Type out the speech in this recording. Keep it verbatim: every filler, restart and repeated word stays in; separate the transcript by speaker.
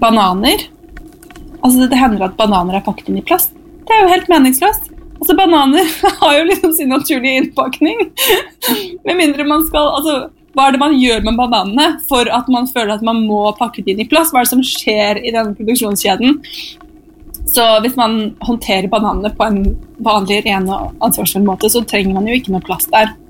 Speaker 1: bananer. Altså det hender at bananer er pakket inn i plast. Det er jo helt meningsløst. Altså bananer har jo liksom sin naturlige innpakning. Med mindre man skal, altså hva er det man gjør med bananene for at man føler at man må pakke det inn i plast? Hva er det som skjer i denne produksjonskjeden? Så hvis man håndterer bananene på en vanlig, ren og ansvarsfull måte, så trenger man jo ikke noe plast der.